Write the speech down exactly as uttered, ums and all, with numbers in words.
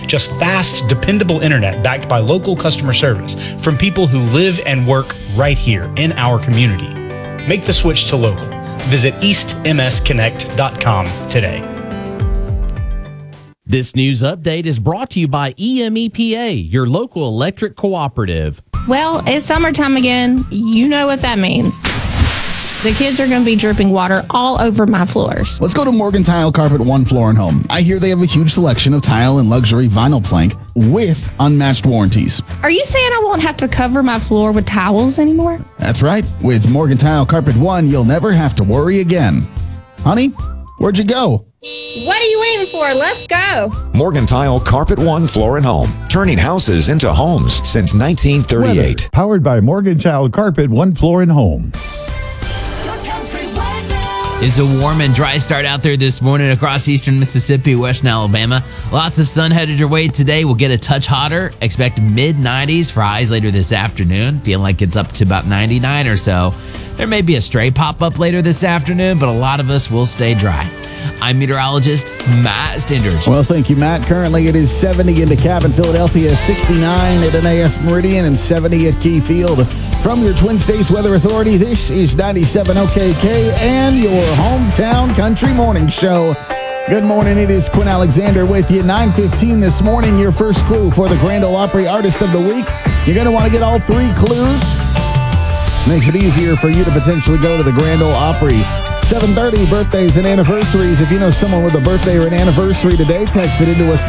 Just fast, dependable internet backed by local customer service from people who live and work right here in our community. Make the switch to local. Visit east m s connect dot com today. This news update is brought to you by E M E P A, your local electric cooperative. Well, it's summertime again. You know what that means. The kids are going to be dripping water all over my floors. Let's go to Morgan Tile Carpet One Floor and Home. I hear they have a huge selection of tile and luxury vinyl plank with unmatched warranties. Are you saying I won't have to cover my floor with towels anymore? That's right. With Morgan Tile Carpet One, you'll never have to worry again. Honey, where'd you go? What are you waiting for? Let's go. Morgan Tile Carpet One Floor and Home, turning houses into homes since nineteen thirty-eight. Weather, powered by Morgan Tile Carpet One Floor and Home. It's a warm and dry start out there this morning across eastern Mississippi, western Alabama. Lots of sun headed your way today. We'll get a touch hotter. Expect mid nineties for highs later this afternoon. Feeling like it's up to about ninety-nine or so. There may be a stray pop-up later this afternoon, but a lot of us will stay dry. I'm meteorologist Matt Stenders. Well, thank you, Matt. Currently, it is seventy in DeKalb and Philadelphia, sixty-nine at N A S Meridian, and seventy at Key Field. From your Twin States Weather Authority, this is ninety-seven O K K and your hometown country morning show. Good morning. It is Quinn Alexander with you. nine fifteen this morning, your first clue for the Grand Ole Opry Artist of the Week. You're going to want to get all three clues. Makes it easier for you to potentially go to the Grand Ole Opry. seven thirty, birthdays and anniversaries. If you know someone with a birthday or an anniversary today, text it into us.